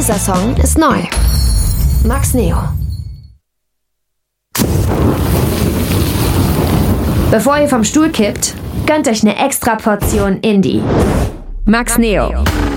Dieser Song ist neu. Max Neo. Bevor ihr vom Stuhl kippt, gönnt euch eine extra Portion Indie. Max Neo.